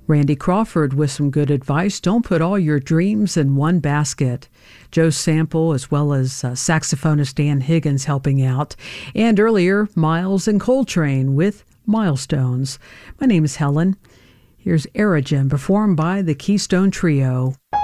Randy Crawford with some good advice. Don't put all your dreams in one basket. Joe Sample, as well as saxophonist Dan Higgins helping out. And earlier, Miles and Coltrane with Milestones. My name is Helen. Here's Aerogen, performed by the Keystone Trio.